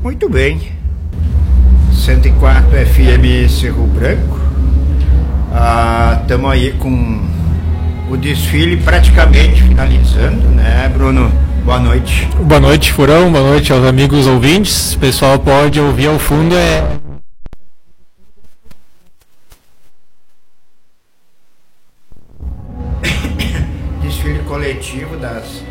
Muito bem. 104 FM Cerro Branco. Estamos aí com o desfile praticamente finalizando, né, Bruno? Boa noite. Boa noite, Furão. Boa noite aos amigos ouvintes. O pessoal pode ouvir ao fundo desfile coletivo das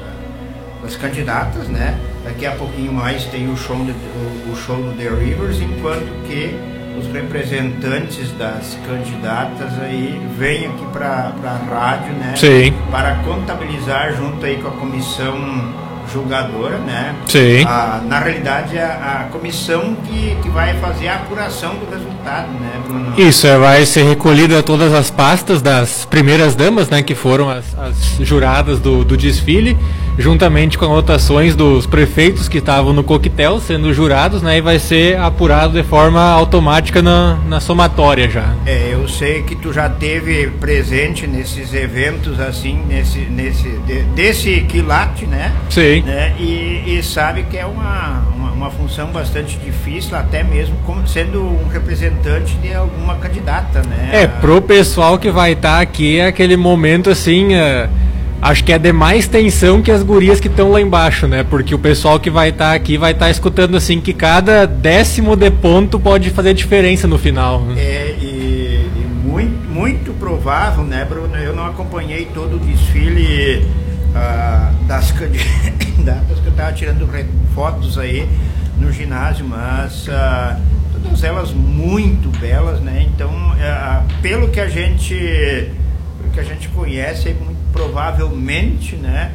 candidatas, né? Daqui a pouquinho mais tem o show do The Rivers, enquanto que os representantes das candidatas aí vêm aqui para a rádio, né? Sim. Para contabilizar junto aí com a comissão julgadora, né? Sim. Na realidade é a comissão que vai fazer a apuração do resultado, né, Bruno? Isso, vai ser recolhida todas as pastas das primeiras damas, né, que foram as juradas do desfile, juntamente com anotações dos prefeitos que estavam no coquetel sendo jurados, né, e vai ser apurado de forma automática na somatória já. Eu sei que tu já teve presente nesses eventos assim, desse quilate, né? Sim. Né? E sabe que é uma função bastante difícil, até mesmo como sendo um representante de alguma candidata, né? Pro pessoal que vai estar aqui é aquele momento assim, acho que é de mais tensão que as gurias que estão lá embaixo, né? Porque o pessoal que vai estar aqui vai estar escutando assim que cada décimo de ponto pode fazer diferença no final. E muito provável, né, Bruno? Eu não acompanhei todo o desfile das candidatas, que eu estava tirando fotos aí no ginásio, mas todas elas muito belas, né? Então, pelo que a gente conhece, muito provavelmente, né,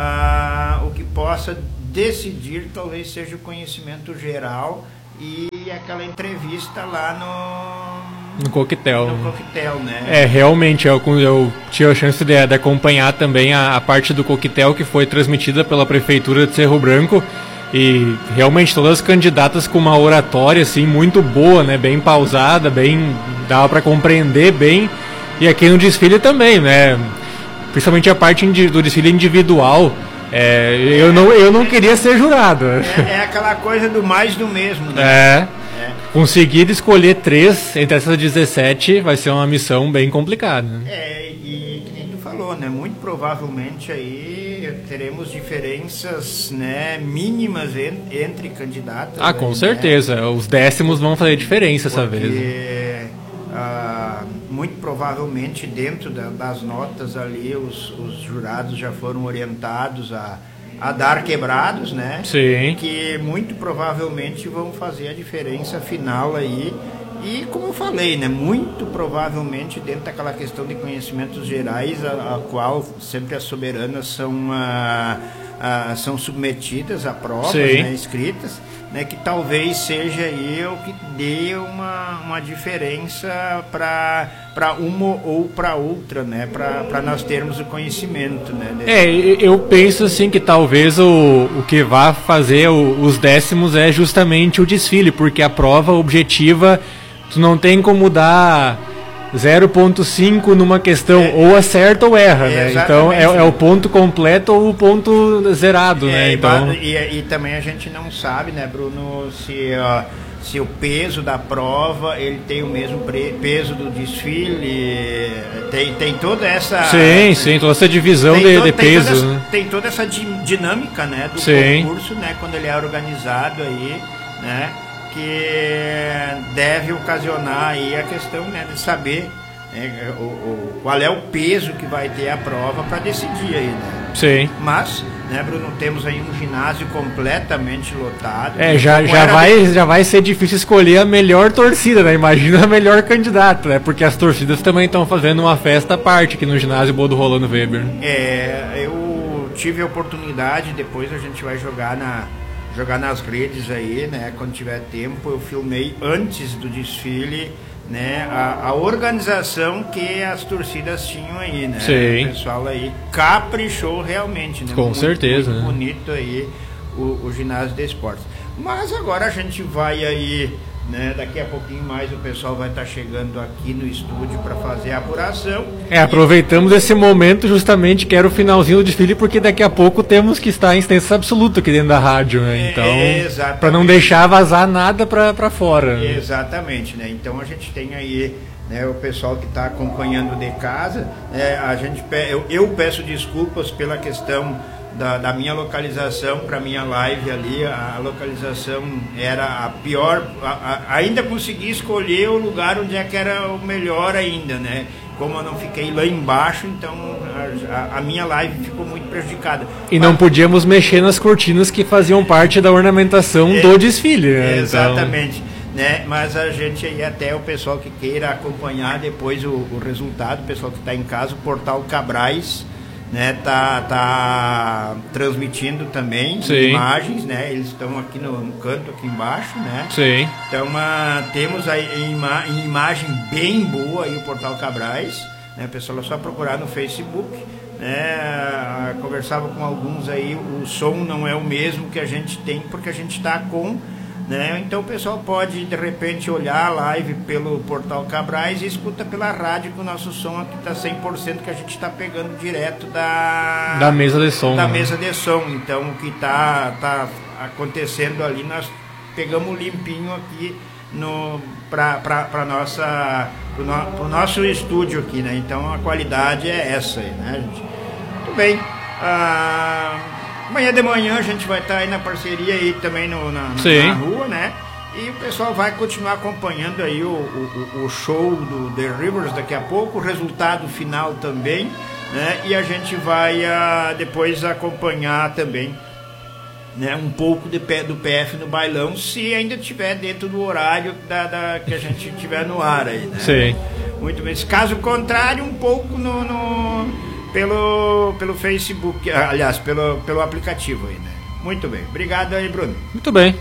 o que possa decidir talvez seja o conhecimento geral e aquela entrevista lá no coquetel. No coquetel, né? Realmente, eu tive a chance de acompanhar também a parte do coquetel que foi transmitida pela Prefeitura de Cerro Branco, e realmente todas as candidatas com uma oratória assim, muito boa, né? Bem pausada, dava para compreender bem, e aqui no desfile também, né? Principalmente a parte do desfile individual. Eu não queria ser jurado. É aquela coisa do mais do mesmo, né? Conseguir escolher 3 entre essas 17 vai ser uma missão bem complicada. E que nem tu falou, né? Muito provavelmente aí teremos diferenças, né, mínimas entre candidatos. Com certeza. Né? Os décimos vão fazer diferença essa vez. Muito provavelmente dentro das notas ali os jurados já foram orientados a dar quebrados, né? Sim. Que muito provavelmente vão fazer a diferença final aí. E como eu falei, né? Muito provavelmente dentro daquela questão de conhecimentos gerais, a qual sempre as soberanas são submetidas a provas, né, escritas, né? Que talvez seja aí o que dê uma diferença para uma ou para outra, né? Para nós termos o conhecimento, né? Eu penso assim que talvez o que vá fazer os décimos é justamente o desfile, porque a prova objetiva tu não tem como dar 0,5 numa questão, ou acerta ou erra, né? Então é o ponto completo ou o ponto zerado, né? Então... E também a gente não sabe, né, Bruno, se o peso da prova ele tem o mesmo peso do desfile, tem toda essa... Sim, toda essa divisão de peso. Tem toda essa dinâmica, né, do concurso, né, quando ele é organizado aí, né, que deve ocasionar aí a questão, né, de saber, né, qual é o peso que vai ter a prova para decidir aí, né? Sim. Mas, né, Bruno, temos aí um ginásio completamente lotado. Já vai ser difícil escolher a melhor torcida, né? Imagina a melhor candidata, né? Porque as torcidas também estão fazendo uma festa à parte aqui no ginásio Bodo Rolando Weber. Eu tive a oportunidade, depois a gente vai jogar nas redes aí, né? Quando tiver tempo, eu filmei antes do desfile, né? A organização que as torcidas tinham aí, né? Sim. O pessoal aí caprichou realmente, né? Com certeza. Muito bonito aí o ginásio de esportes. Mas agora a gente vai aí né? Daqui a pouquinho mais o pessoal vai estar chegando aqui no estúdio para fazer a apuração. Aproveitamos esse momento justamente que era o finalzinho do desfile, porque daqui a pouco temos que estar em instância absoluta aqui dentro da rádio, né? Então, para não deixar vazar nada para fora. Né? Exatamente, né? Então a gente tem aí, né, o pessoal que está acompanhando de casa, eu peço desculpas pela questão da minha localização para minha live ali. A localização era a pior, ainda consegui escolher o lugar onde é que era o melhor ainda, né? Como eu não fiquei lá embaixo, então a minha live ficou muito prejudicada. E não podíamos mexer nas cortinas que faziam parte da ornamentação do desfile, né? Exatamente. Então... né? Mas a gente aí, até o pessoal que queira acompanhar depois o resultado, o pessoal que está em casa, o Portal Cabrais, né, tá transmitindo também. Sim. Imagens, né? Eles estão aqui no canto aqui embaixo, né? Sim. Então temos aí em imagem bem boa aí o Portal Cabrais, né? O pessoal é só procurar no Facebook, né? Conversava com alguns aí, o som não é o mesmo que a gente tem, porque a gente está com, né? Então o pessoal pode de repente olhar a live pelo Portal Cabrais e escuta pela rádio, que o nosso som aqui está 100%, que a gente está pegando direto da mesa de som. Da mesa de som. Então o que tá acontecendo ali, nós pegamos limpinho aqui para o nosso estúdio aqui, né? Então a qualidade é essa aí, né, gente? Muito bem. Amanhã de manhã a gente vai estar aí na parceria aí também na rua, né? E o pessoal vai continuar acompanhando aí o show do The Rivers daqui a pouco, o resultado final também, né? E a gente vai depois acompanhar também, né, um pouco do PF no bailão, se ainda estiver dentro do horário que a gente tiver no ar aí, né? Sim. Muito bem. Caso contrário, um pouco pelo Facebook, aliás, pelo aplicativo aí, né? Muito bem. Obrigado aí, Bruno. Muito bem.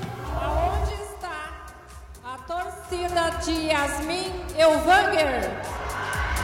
Aonde está a torcida de Yasmin Elvanger?